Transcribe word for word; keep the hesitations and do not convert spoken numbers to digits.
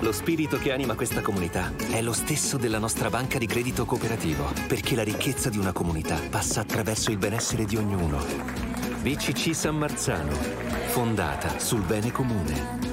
Lo spirito che anima questa comunità è lo stesso della nostra banca di credito cooperativo, perché la ricchezza di una comunità passa attraverso il benessere di ognuno. B C C San Marzano, fondata sul bene comune.